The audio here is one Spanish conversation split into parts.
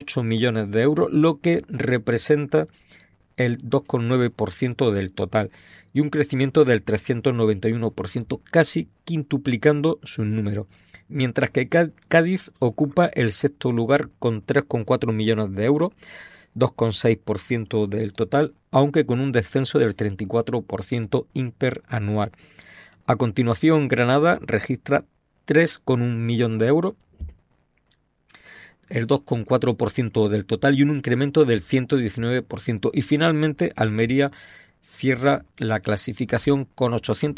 8 millones de euros, lo que representa el 2,9% del total y un crecimiento del 391%, casi quintuplicando sus números. Mientras que Cádiz ocupa el sexto lugar con 3,4 millones de euros, 2,6% del total, aunque con un descenso del 34% interanual. A continuación, Granada registra 3,1 millón de euros, el 2,4% del total y un incremento del 119%. Y finalmente, Almería cierra la clasificación con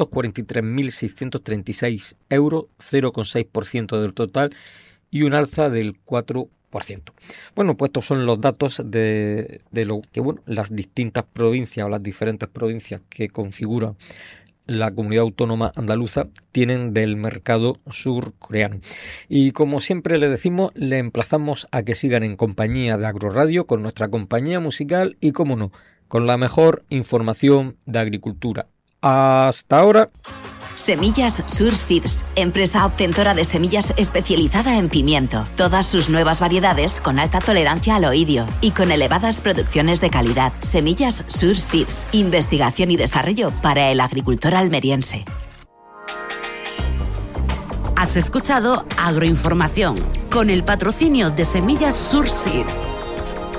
843.636 euros, 0,6% del total y un alza del 4%. Bueno, pues estos son los datos de lo que las distintas provincias o las diferentes provincias que configuran la comunidad autónoma andaluza tienen del mercado surcoreano. Y como siempre le decimos, le emplazamos a que sigan en compañía de Agroradio con nuestra compañía musical y, como no, con la mejor información de agricultura. Hasta ahora. Semillas Sur Seeds, empresa obtentora de semillas especializada en pimiento. Todas sus nuevas variedades con alta tolerancia al oidio y con elevadas producciones de calidad. Semillas Sur Seeds, investigación y desarrollo para el agricultor almeriense. Has escuchado Agroinformación con el patrocinio de Semillas Sur Seeds.